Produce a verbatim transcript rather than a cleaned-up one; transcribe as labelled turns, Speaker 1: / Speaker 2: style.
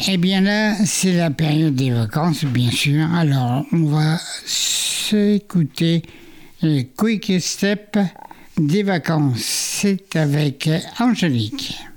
Speaker 1: Eh bien là, c'est la période des vacances, bien sûr. Alors, on va s'écouter le Quick Step des vacances. C'est avec Angélique.